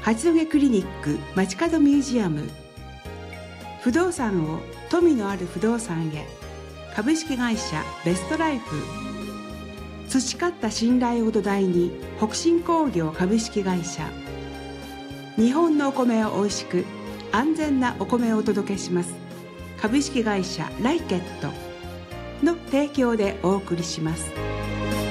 八戸クリニック街角ミュージアム、不動産を富のある不動産へ、株式会社ベストライフ、培った信頼を土台に北進工業株式会社、日本のお米をおいしく安全なお米をお届けします株式会社ライケットの提供でお送りします。